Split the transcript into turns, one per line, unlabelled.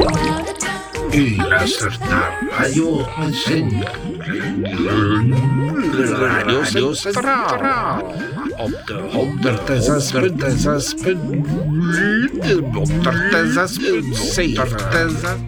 U luistert naar Radio Radio Centraal. Op de 106.7.